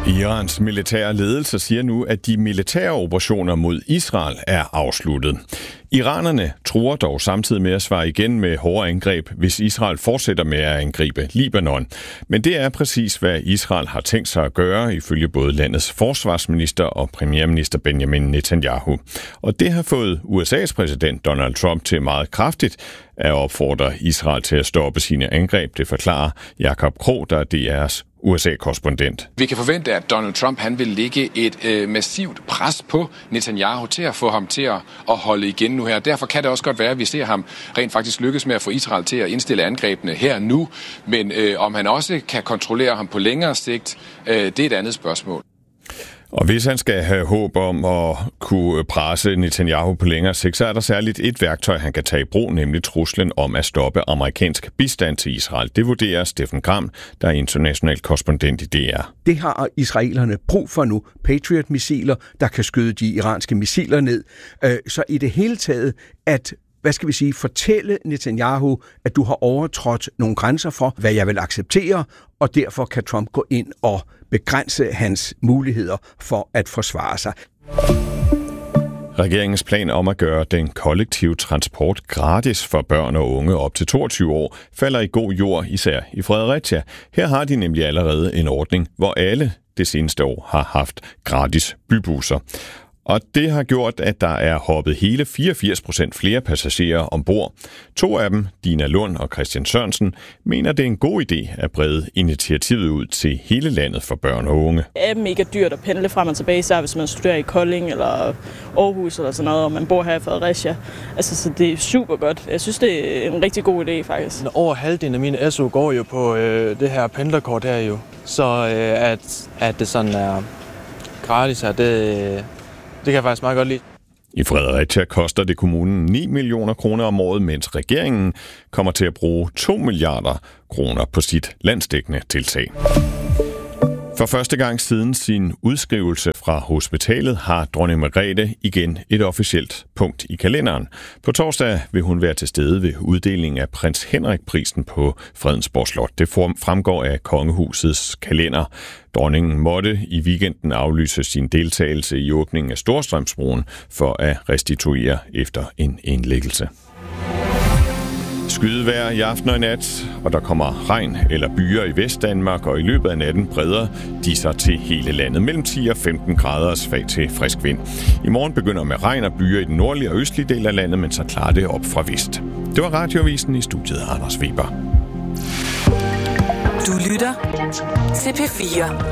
Irans militære ledelse siger nu, at de militære operationer mod Israel er afsluttet. Iranerne truer dog samtidig med at svare igen med hårde angreb, hvis Israel fortsætter med at angribe Libanon. Men det er præcis, hvad Israel har tænkt sig at gøre, ifølge både landets forsvarsminister og premierminister Benjamin Netanyahu. Og det har fået USA's præsident Donald Trump til meget kraftigt at opfordre Israel til at stoppe sine angreb. Det forklarer Jakob Krog, der er DR's USA-korrespondent. Vi kan forvente, at Donald Trump han vil lægge et massivt pres på Netanyahu til at få ham til at holde igen nu her. Derfor kan det også godt være, at vi ser ham rent faktisk lykkes med at få Israel til at indstille angrebene her nu. Men om han også kan kontrollere ham på længere sigt, det er et andet spørgsmål. Og hvis han skal have håb om at kunne presse Netanyahu på længere sigt, så er der særligt et værktøj, han kan tage i brug, nemlig truslen om at stoppe amerikansk bistand til Israel. Det vurderer Steffen Gram, der er international korrespondent i DR. Det har israelerne brug for nu. Patriot-missiler, der kan skyde de iranske missiler ned. Så i det hele taget, at fortælle Netanyahu, at du har overtrådt nogle grænser for, hvad jeg vil acceptere, og derfor kan Trump gå ind og begrænse hans muligheder for at forsvare sig. Regeringens plan om at gøre den kollektive transport gratis for børn og unge op til 22 år falder i god jord, især i Fredericia. Her har de nemlig allerede en ordning, hvor alle det seneste år har haft gratis bybusser. Og det har gjort, at der er hoppet hele 84% flere passagerer ombord. 2 af dem, Dina Lund og Christian Sørensen, mener, det er en god idé at brede initiativet ud til hele landet for børn og unge. Det er mega dyrt at pendle frem og tilbage, så hvis man studerer i Kolding eller Aarhus eller sådan noget, og man bor her i Fredericia. Altså, så det er super godt. Jeg synes, det er en rigtig god idé, faktisk. Over halvdelen af mine SU går jo på det her pendlerkort her jo. Så at det sådan er gratis her, det kan jeg faktisk meget godt lide. I Fredericia koster det kommunen 9 millioner kroner om året, mens regeringen kommer til at bruge 2 milliarder kroner på sit landsdækkende tiltag. For første gang siden sin udskrivelse fra hospitalet har dronning Margrethe igen et officielt punkt i kalenderen. På torsdag vil hun være til stede ved uddelingen af prins Henrik-prisen på Fredensborg Slot. Det fremgår af kongehusets kalender. Dronningen måtte i weekenden aflyse sin deltagelse i åbningen af Storstrømsbroen for at restituere efter en indlæggelse. Skydevejr i aften og i nat, og der kommer regn eller byger i Vestdanmark, og i løbet af natten breder de sig til hele landet. Mellem 10 og 15 grader og svag til frisk vind. I morgen begynder med regn og byger i den nordlige og østlige del af landet, men så klarer det op fra vest. Det var Radioavisen, i studiet Anders Weber. Du lytter til P4.